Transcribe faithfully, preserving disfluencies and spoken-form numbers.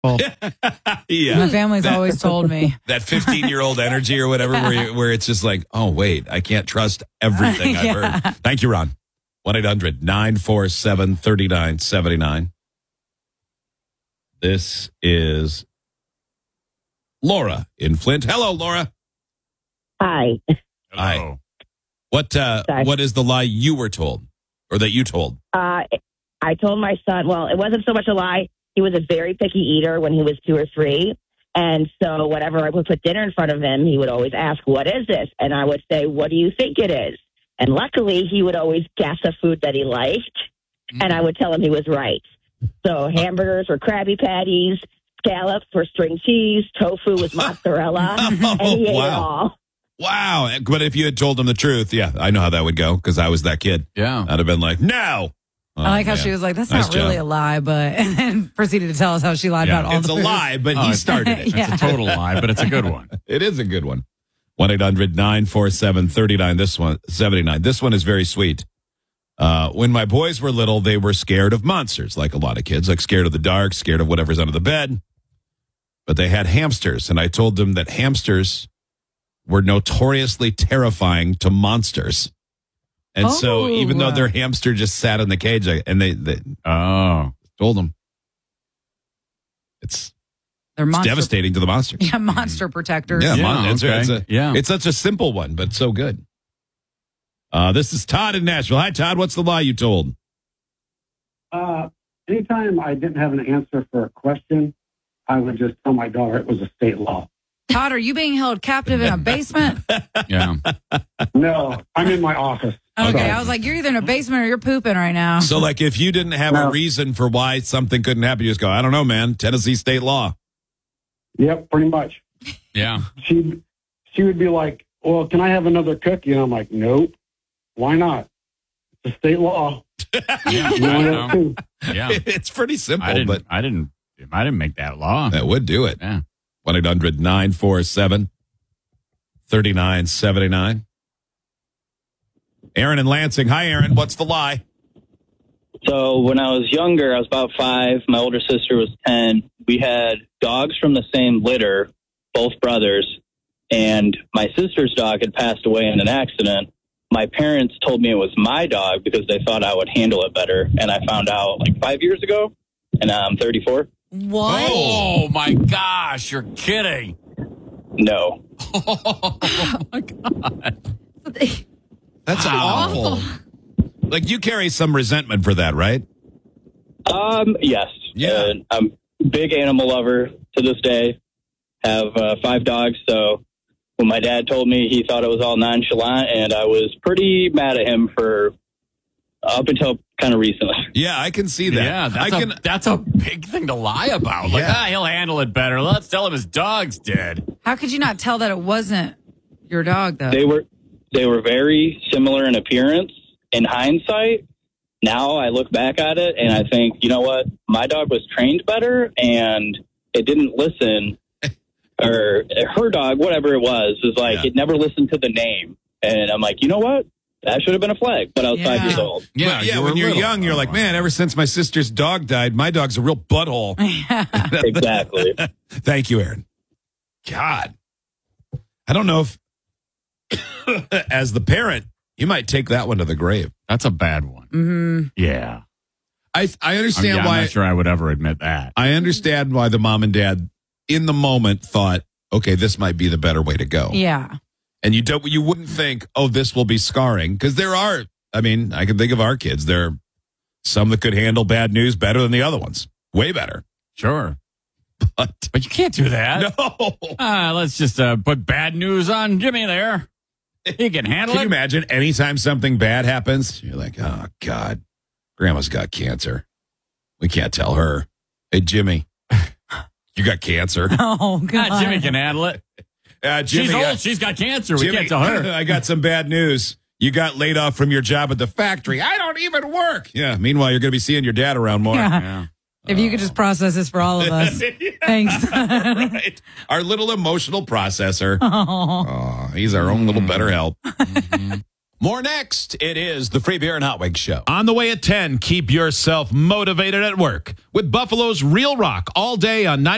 Yeah. My family's always told me. That fifteen-year-old energy or whatever where, you, where it's just like, oh, wait, I can't trust everything I've Yeah. heard. Thank you, Ron. one eight hundred nine four seven three nine seven nine. This is Laura in Flint. Hello, Laura. Hi. Hi. What, uh, Sorry. what is the lie you were told or that you told? Uh, I told my son, well, it wasn't so much a lie. He was a very picky eater when he was two or three. And so whenever I would put dinner in front of him, he would always ask, what is this? And I would say, what do you think it is? And luckily, he would always guess a food that he liked. Mm. And I would tell him he was right. So hamburgers were Krabby Patties, scallops were string cheese, tofu was mozzarella. Oh, and he ate it wow. all. Wow. But if you had told him the truth, yeah, I know how that would go because I was that kid. Yeah. I'd have been like, no. Oh, I like how man. she was like, that's Nice not really job. a lie, but, and then proceeded to tell us how she lied Yeah, about all it's the a food. lie, but Oh, he it's- started it. Yeah. It's a total lie, but it's a good one. It is a good one. one eight hundred nine four seven three nine This one, seventy-nine. This one is very sweet. Uh, when my boys were little, they were scared of monsters, like a lot of kids, like scared of the dark, scared of whatever's under the bed. But they had hamsters, and I told them that hamsters were notoriously terrifying to monsters. And so Oh. even though their hamster just sat in the cage, I, and they, they Oh. told them it's, They're it's monster, devastating to the monsters. yeah, monster protectors. Yeah, Yeah, mon- it's, okay. it's, a, Yeah. it's such a simple one, but so good. Uh, this is Todd in Nashville. Hi, Todd. What's the lie you told? Uh, anytime I didn't have an answer for a question, I would just tell my daughter it was a state law. Todd, are you being held captive in a basement? Yeah. No, I'm in my office. Okay, Sorry. I was like, you're either in a basement or you're pooping right now. So, like, if you didn't have a No. reason for why something couldn't happen, you just go, I don't know, man. Tennessee state law. Yep, pretty much. Yeah. She she would be like, well, can I have another cookie? And I'm like, nope. Why not? It's a state law. Yeah. You I want know. it too. Yeah. It's pretty simple, I didn't, but I didn't, I didn't make that law. that would do it. Yeah. one eight hundred nine four seven three nine seven nine. Aaron in Lansing. Hi, Aaron. What's the lie? So when I was younger, I was about five. My older sister was ten. We had dogs from the same litter, both brothers, and my sister's dog had passed away in an accident. My parents told me it was my dog because they thought I would handle it better, and I found out like five years ago, and now I'm thirty-four. What? Oh, my gosh. You're kidding. No. Oh, my God. That's Wow. awful. Like, you carry some resentment for that, right? Um, yes. Yeah. Uh, I'm a big animal lover to this day. Have uh, five dogs, so when my dad told me, he thought it was all nonchalant, and I was pretty mad at him for up until kind of recently. Yeah, I can see that. Yeah, that's, I a, can. that's a big thing to lie about. Like, Yeah. ah, he'll handle it better. Let's tell him his dog's dead. How could you not tell that it wasn't your dog, though? They were they were very similar in appearance. In hindsight, now I look back at it and I think, you know what? My dog was trained better, and it didn't listen. Or her dog, whatever it was, is like Yeah. it never listened to the name. And I'm like, you know what? That should have been a flag. But I was Yeah. five years old. Yeah, But yeah, you when were you're little. young, you're like, man, ever since my sister's dog died, my dog's a real butthole. Exactly. Thank you, Aaron. God. I don't know if, as the parent, you might take that one to the grave. That's a bad one. Mm-hmm. Yeah. I I I'm, understand yeah, I'm why. not sure I would ever admit that. I understand why the mom and dad, in the moment, thought, okay, this might be the better way to go. Yeah. And you don't, you wouldn't think, oh, this will be scarring, because there are. I mean, I can think of our kids. There are some that could handle bad news better than the other ones, way better. Sure. But But you can't do that. no. Ah, let's just uh, put bad news on Jimmy there. He can handle Can you it. imagine anytime something bad happens, you're like, oh, God, grandma's got cancer. We can't tell her. Hey, Jimmy, you got cancer. Oh, God. Ah, Jimmy can handle it. Uh, Jimmy, She's old. uh, She's got cancer. We Jimmy, can't tell her. I got some bad news. You got laid off from your job at the factory. I don't even work. Yeah. Meanwhile, you're going to be seeing your dad around more. Yeah. Yeah. If you could just process this for all of us. Thanks. Right. Our little emotional processor. Oh. Oh, he's our own little better help. Mm-hmm. More next. It is the Free Beer and Hot Wings Show. On the way at ten, keep yourself motivated at work with Buffalo's Real Rock all day on ninety.